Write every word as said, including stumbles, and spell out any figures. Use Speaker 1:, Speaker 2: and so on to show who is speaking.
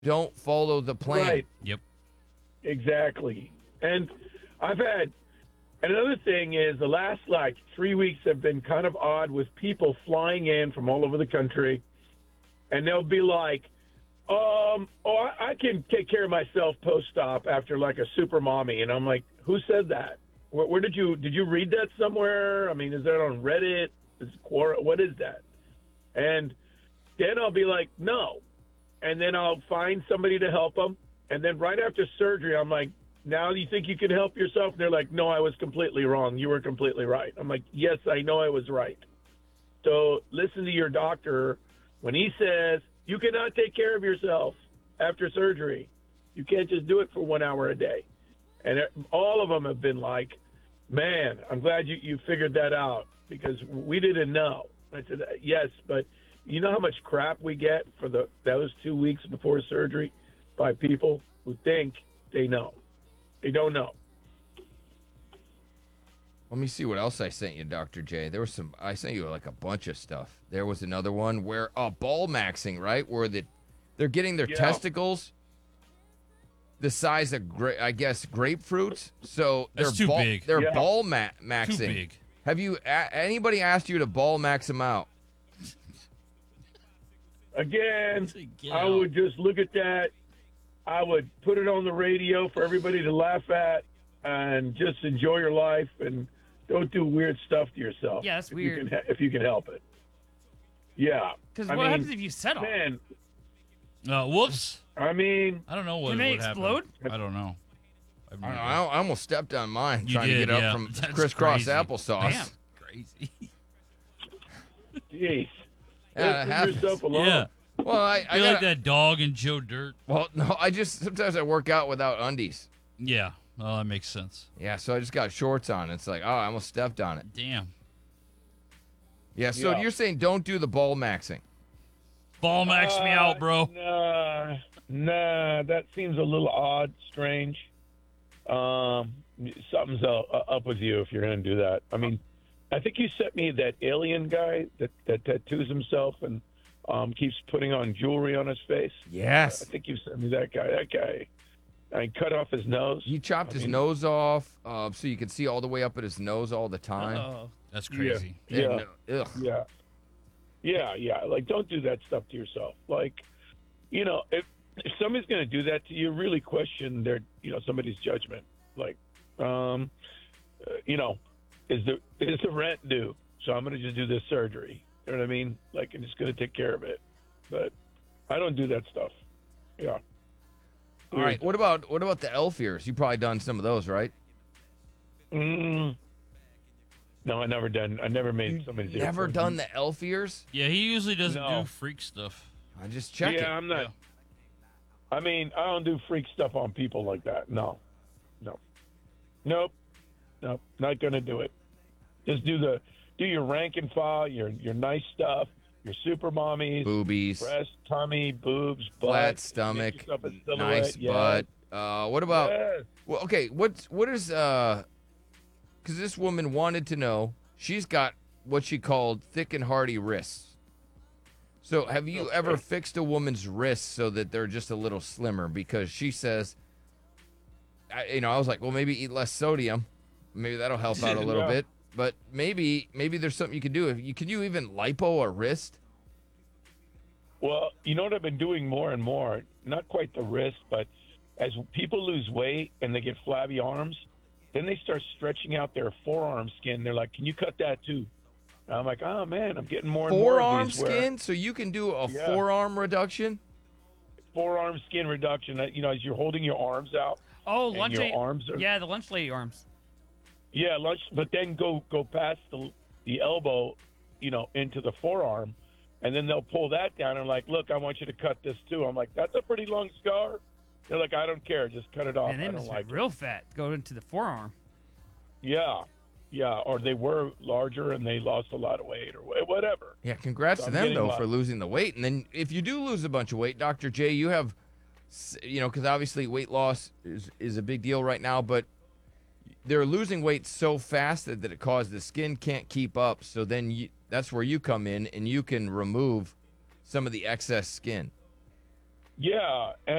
Speaker 1: don't follow the plan.
Speaker 2: Right.
Speaker 3: Yep.
Speaker 2: Exactly. And I've had another thing is the last like three weeks have been kind of odd with people flying in from all over the country, and they'll be like, um, oh, I, I can take care of myself post-op after like a super mommy. And I'm like, who said that? Where, where did you, did you read that somewhere? I mean, is that on Reddit? Is Quora? What is that? And then I'll be like, no. And then I'll find somebody to help them. And then right after surgery, I'm like, now you think you can help yourself? And they're like, no, I was completely wrong. You were completely right. I'm like, yes, I know I was right. So listen to your doctor when he says, you cannot take care of yourself after surgery. You can't just do it for one hour a day. And all of them have been like, man, I'm glad you, you figured that out because we didn't know. I said, yes, but you know how much crap we get for the those two weeks before surgery by people who think they know. They don't know.
Speaker 1: Let me see what else I sent you, Doctor J. There was some, I sent you like a bunch of stuff. There was another one where, uh, ball maxing, right? Where the, they're getting their
Speaker 2: Yeah.
Speaker 1: testicles the size of, gra- I guess, grapefruits. So they're,
Speaker 3: That's too
Speaker 1: ball,
Speaker 3: big.
Speaker 1: they're
Speaker 2: Yeah.
Speaker 1: ball ma- maxing.
Speaker 3: Too big.
Speaker 1: Have you, a- anybody asked you to ball max them out?
Speaker 2: Again,
Speaker 3: Get
Speaker 2: I
Speaker 3: out.
Speaker 2: would just look at that. I would put it on the radio for everybody to laugh at and just enjoy your life and don't do weird stuff to yourself.
Speaker 4: Yeah, that's
Speaker 2: if
Speaker 4: weird.
Speaker 2: You can, if you can help it. Yeah.
Speaker 4: Because
Speaker 2: I
Speaker 4: what
Speaker 2: mean,
Speaker 4: happens if you settle?
Speaker 2: Man,
Speaker 3: Uh, whoops.
Speaker 2: I mean,
Speaker 3: I don't know what
Speaker 4: Can they
Speaker 3: would happen.
Speaker 4: explode?
Speaker 3: I don't know. I've
Speaker 1: I, don't know,
Speaker 3: never-
Speaker 1: I, I almost stepped on mine
Speaker 3: You
Speaker 1: trying
Speaker 3: did,
Speaker 1: to get up
Speaker 3: yeah.
Speaker 1: from
Speaker 3: That's
Speaker 1: crisscross
Speaker 3: crazy.
Speaker 1: applesauce.
Speaker 4: Damn.
Speaker 3: Crazy.
Speaker 2: jeez.
Speaker 1: Yeah, it
Speaker 2: Just leave
Speaker 1: happens.
Speaker 2: yourself alone.
Speaker 3: Yeah.
Speaker 1: Well, I, I
Speaker 3: You're like
Speaker 1: gotta-
Speaker 3: that dog in Joe Dirt.
Speaker 1: Well, no, I just sometimes I work out without undies.
Speaker 3: Yeah. Well, that makes sense.
Speaker 1: Yeah, so I just got shorts on. It's like, oh, I almost stepped on it.
Speaker 3: Damn.
Speaker 1: Yeah, so
Speaker 2: Yeah.
Speaker 1: you're saying don't do the ball maxing.
Speaker 3: Ball max me
Speaker 2: Uh,
Speaker 3: out, bro.
Speaker 2: Nah, nah, that seems a little odd, strange. Um, something's uh, up with you if you're going to do that. I mean, I think you sent me that alien guy that, that tattoos himself and um, keeps putting on jewelry on his face.
Speaker 1: Yes.
Speaker 2: I think you sent me that guy. That guy, I cut off his nose.
Speaker 1: He chopped
Speaker 2: I
Speaker 1: his
Speaker 2: mean-
Speaker 1: nose off uh, so you could see all the way up at his nose all the time.
Speaker 4: Oh.
Speaker 3: That's crazy.
Speaker 2: Yeah.
Speaker 1: And, uh, ugh.
Speaker 2: Yeah. Yeah, yeah. Like, don't do that stuff to yourself. Like, you know, if, if somebody's going to do that to you, really question their, you know, somebody's judgment. Like, um, uh, you know, is the is the rent due? So I'm going to just do this surgery. You know what I mean? Like, I'm just going to take care of it. But I don't do that stuff. Yeah.
Speaker 1: All right. What about what about the elf ears? You probably done some of those, right?
Speaker 2: Mm, no, I never done. I never made somebody's ear
Speaker 1: Never
Speaker 2: for-
Speaker 1: done the elf ears?
Speaker 3: Yeah, he usually doesn't
Speaker 2: No.
Speaker 3: do freak stuff.
Speaker 1: I just check
Speaker 2: Yeah,
Speaker 1: it.
Speaker 2: I'm not.
Speaker 3: Yeah.
Speaker 2: I mean, I don't do freak stuff on people like that. No, no, nope, nope. Not gonna do it. Just do the do your rank and file, your your nice stuff, your super mommies,
Speaker 1: Boobies,
Speaker 2: breast, tummy, boobs, butt,
Speaker 1: flat
Speaker 2: make
Speaker 1: stomach,
Speaker 2: yourself a silhouette,
Speaker 1: nice
Speaker 2: yeah.
Speaker 1: butt. Uh, what about?
Speaker 2: Yes.
Speaker 1: Well, okay. What what is uh? Because this woman wanted to know. She's got what she called thick and hardy wrists. So, have you
Speaker 2: Okay.
Speaker 1: ever fixed a woman's wrists so that they're just a little slimmer? Because she says, I, you know, I was like, well, maybe eat less sodium. Maybe that'll help out a little
Speaker 2: Yeah.
Speaker 1: bit. But maybe, maybe there's something you can do. If you can you even lipo a wrist?
Speaker 2: Well, you know what I've been doing more and more. Not quite the wrist, but as people lose weight and they get flabby arms, then they start stretching out their forearm skin. They're like, "Can you cut that too?" And I'm like, "Oh man, I'm getting more and more of
Speaker 1: Forearm
Speaker 2: these where-
Speaker 1: skin, so you can do a
Speaker 2: Yeah.
Speaker 1: forearm reduction.
Speaker 2: forearm skin reduction. That you know, as you're holding your arms out,
Speaker 4: Oh,
Speaker 2: and
Speaker 4: lunch
Speaker 2: your
Speaker 4: lady.
Speaker 2: arms are
Speaker 4: Yeah, the lunch lady arms.
Speaker 2: yeah, lunch, but then go go past the the elbow, you know, into the forearm, and then they'll pull that down and like, look, I want you to cut this too. I'm like, that's a pretty long scar. They're like, I don't care, just cut it off.
Speaker 4: And
Speaker 2: I
Speaker 4: they
Speaker 2: don't
Speaker 4: must
Speaker 2: like
Speaker 4: be
Speaker 2: it.
Speaker 4: real fat. Go into the forearm.
Speaker 2: Yeah, yeah, or they were larger and they lost a lot of weight or wha- whatever.
Speaker 1: Yeah, congrats
Speaker 2: So
Speaker 1: to
Speaker 2: I'm
Speaker 1: them
Speaker 2: getting
Speaker 1: though
Speaker 2: a lot.
Speaker 1: for losing the weight. And then if you do lose a bunch of weight, Doctor J, you have, s- you know, because obviously weight loss is is a big deal right now, but they're losing weight so fast that, that it causes the skin can't keep up. So then you, that's where you come in and you can remove some of the excess skin.
Speaker 2: Yeah,